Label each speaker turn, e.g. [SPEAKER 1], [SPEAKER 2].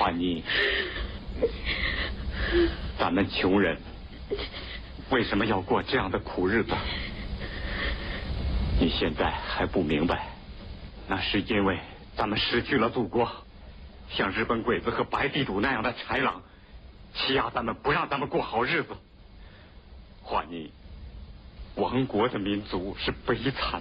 [SPEAKER 1] 华妮，咱们穷人为什么要过这样的苦日子？你现在还不明白，那是因为咱们失去了祖国，像日本鬼子和白地主那样的豺狼，欺压咱们，不让咱们过好日子。华妮，亡国的民族是悲惨